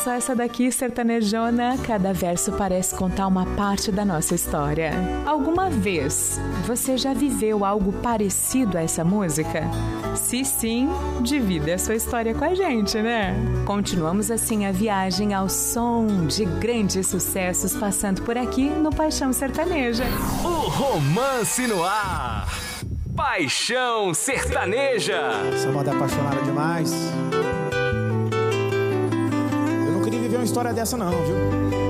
só essa daqui, sertanejona, cada verso parece contar uma parte da nossa história. Alguma vez você já viveu algo parecido a essa música? Se sim, divida a sua história com a gente, né? Continuamos assim a viagem ao som de grandes sucessos passando por aqui no Paixão Sertaneja. O romance no ar. Paixão Sertaneja. Essa moda é apaixonada demais. Eu não queria viver uma história dessa não, viu?